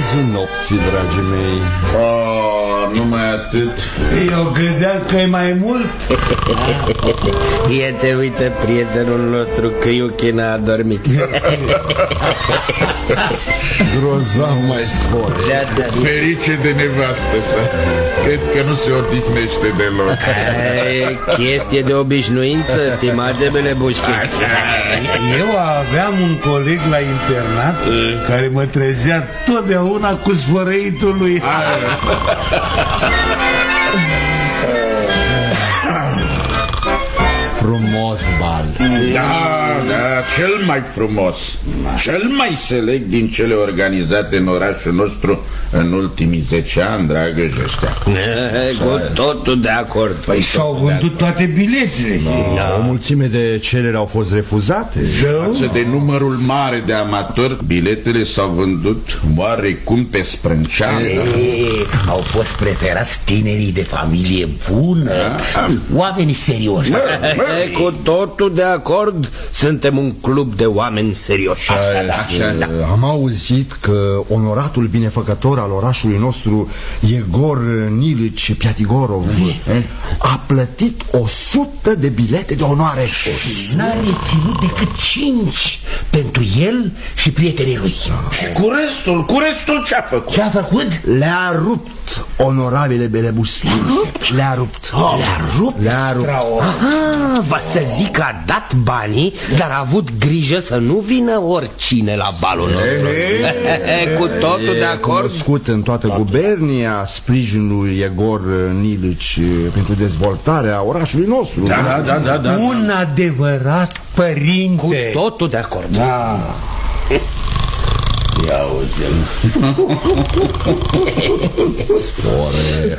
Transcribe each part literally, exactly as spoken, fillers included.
miezul nopții, dragii mei. Oh, numai atât. Eu credeam că e mai mult. Iete, uite, prietenul nostru Criuchina a dormit. Grozav mai spune. Da, da, da. Ferice de nevastă sa. Cred că nu se odihnește deloc. E chestie de obișnuință, stimate belebușchi. Eu aveam un coleg la internat care mă trezea totdeauna cu sfărăitul lui. Frumos bal. Da, da, cel mai frumos, cel mai select din cele organizate în orașul nostru în ultimii zece ani, dragă Jestea. Cu totul de acord. Păi s-au vândut toate biletele. O mulțime de cereri au fost refuzate. Față de numărul mare de amatori, biletele s-au vândut oarecum pe sprânceană. Au fost preferați tinerii de familie bună, oamenii serioși. Cu totul de acord, suntem un club de oameni serioși. Așa, da, așa, da. Am auzit că onoratul binefăcător al orașului nostru, Egor Nilici Piatigorov, a plătit o sută de bilete de onoare. N-a reținut decât cinci pentru el și prietenii lui. Și cu restul, cu restul ce-a făcut? Ce-a făcut? Le-a rupt, onorabile Belebus. Le-a rupt? Le-a rupt. Le-a rupt? Le-a rupt. Aha, va să zic că a dat banii, dar a avut grijă să nu vină oricine la balul nostru. Cu totul de acord. Cunoscut în toată gubernia sprijinul Egor Nilici pentru dezvoltarea orașului nostru. Da, da, da, da. Un adevărat părinte. Cu totul de acord. Da. Ia uite-l. Spore.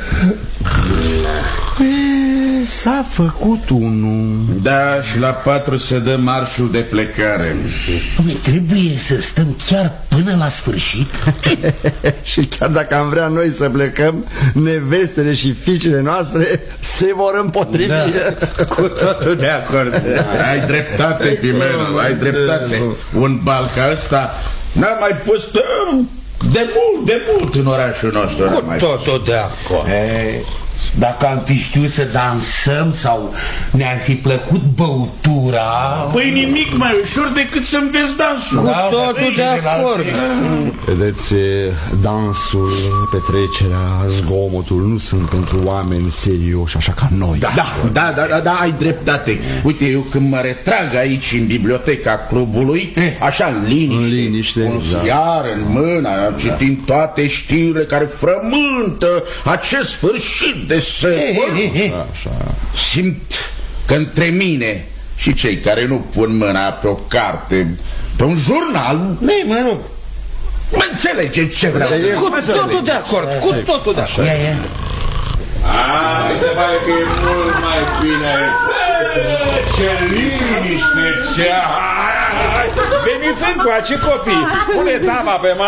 S-a făcut unul. Da, și la patru se dă marșul de plecare. Trebuie să stăm chiar până la sfârșit. Și chiar dacă am vrea noi să plecăm, nevestele și fiicele noastre se vor împotrivi. Da. Cu totul de acord. Ai dreptate, Pimeno, ai dreptate. Un bal ca ăsta n-a mai fost de mult, de mult în orașul nostru. Cu totul de acord. E, dacă am fi știut să dansăm sau ne-ar fi plăcut băutura... Păi nimic mai ușor decât să-mi vezi dansul. Cu totul de acord. Vedeți, dansul, petrecerea, zgomotul nu sunt pentru oameni serioși așa ca noi. Da, da, da, da, da, da, ai dreptate. Uite, eu când mă retrag aici în biblioteca clubului, așa în liniște, în liniște cu un da. ziar în mână, citind toate știrile care frământă acest sfârșit de secol, simt că între mine și cei care nu pun mâna pe o carte, pe un jurnal, Ne, mă rog. mă înțelegeți ce vreau. Cu totul de acord. Cu totul de acord. Ia, ia. A, mi se pare că e mult mai bine. Ce liniște, ce... Veniți încoace, copii. Pune tama pe masă.